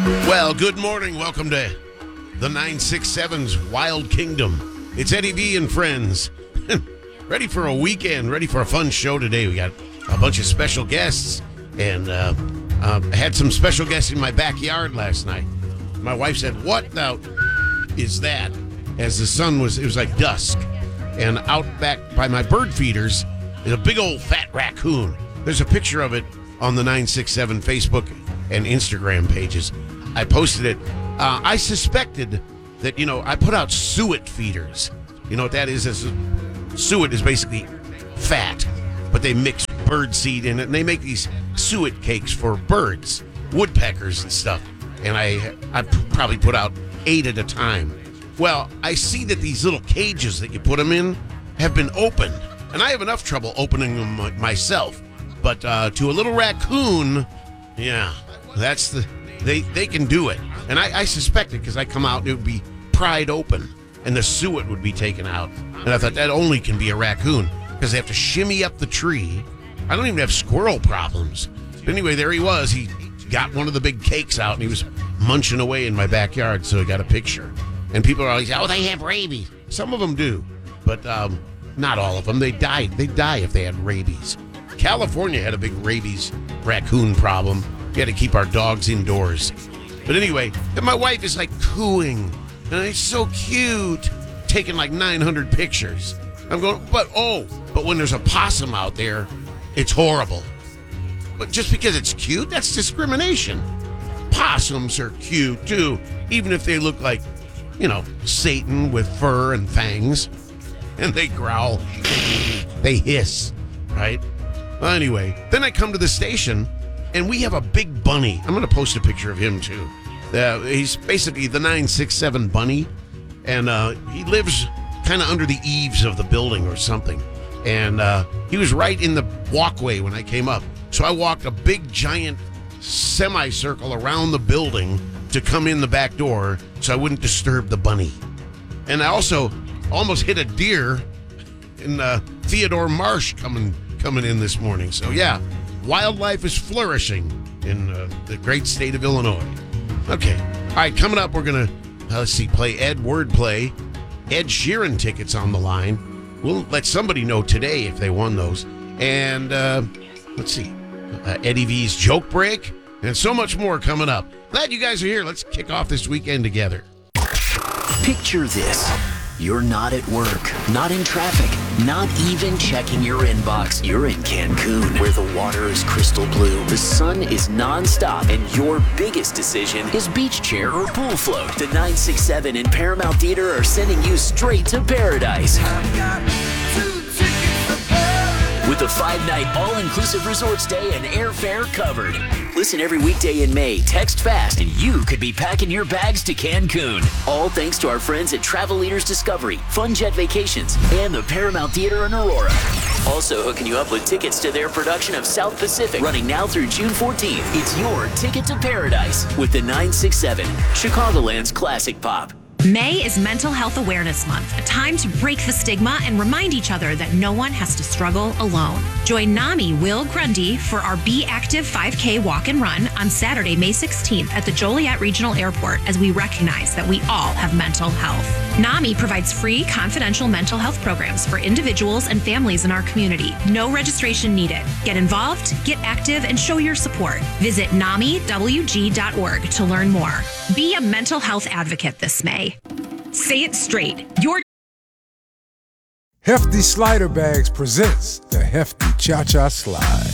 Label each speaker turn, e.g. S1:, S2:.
S1: Well, good morning. Welcome to the 967's Wild Kingdom. It's Eddie V and friends. Ready for a weekend, ready for a fun show today. We got a bunch of special guests, and I had some special guests in my backyard last night. My wife said, "What the is that?" As the sun it was like dusk. And out back by my bird feeders is a big old fat raccoon. There's a picture of it on the 967 Facebook and Instagram pages. I posted it. I suspected that, I put out suet feeders. You know what that is? Suet is basically fat, but they mix bird seed in it, and they make these suet cakes for birds, woodpeckers and stuff. And I probably put out 8 at a time. Well, I see that these little cages that you put them in have been opened, and I have enough trouble opening them myself. But to a little raccoon, yeah, they can do it. And I suspected, because I come out and it would be pried open and the suet would be taken out. And I thought that only can be a raccoon, because they have to shimmy up the tree. I don't even have squirrel problems. But anyway, there he was. He got one of the big cakes out and he was munching away in my backyard, so I got a picture. And people are always, "Oh, they have rabies." Some of them do, but not all of them. They die if they had rabies. California had a big rabies raccoon problem. We had to keep our dogs indoors. But anyway, and my wife is like cooing, and it's so cute, taking like 900 pictures. I'm going, but when there's a possum out there, it's horrible. But just because it's cute, that's discrimination. Possums are cute too, even if they look like, Satan with fur and fangs. And they growl. They hiss, right? Well, anyway, then I come to the station, and we have a big bunny. I'm going to post a picture of him, too. He's basically the 967 bunny, and he lives kind of under the eaves of the building or something. And he was right in the walkway when I came up. So I walked a big, giant semicircle around the building to come in the back door so I wouldn't disturb the bunny. And I also almost hit a deer in Theodore Marsh coming in this morning. So yeah, wildlife is flourishing in the great state of Illinois. Okay, all right, coming up, we're gonna play Ed Wordplay. Ed Sheeran tickets on the line. We'll let somebody know today if they won those. And Eddie V's joke break and so much more coming up. Glad you guys are here. Let's kick off this weekend together.
S2: Picture this. You're not at work, not in traffic, not even checking your inbox. You're in Cancun, where the water is crystal blue, the sun is nonstop, and your biggest decision is beach chair or pool float. The 967 and Paramount Theater are sending you straight to paradise. With a 5-night all-inclusive resort stay and airfare covered. Listen every weekday in May, text fast, and you could be packing your bags to Cancun. All thanks to our friends at Travel Leaders Discovery, Fun Jet Vacations, and the Paramount Theater in Aurora. Also hooking you up with tickets to their production of South Pacific, running now through June 14th. It's your ticket to paradise with the 967, Chicagoland's classic pop.
S3: May is Mental Health Awareness Month, a time to break the stigma and remind each other that no one has to struggle alone. Join NAMI Will Grundy for our Be Active 5K walk and run on Saturday, May 16th at the Joliet Regional Airport, as we recognize that we all have mental health. NAMI provides free, confidential mental health programs for individuals and families in our community. No registration needed. Get involved, get active, and show your support. Visit NAMIWG.org to learn more. Be a mental health advocate this May. Say it straight. Your
S4: Hefty Slider Bags presents the Hefty Cha-Cha Slide.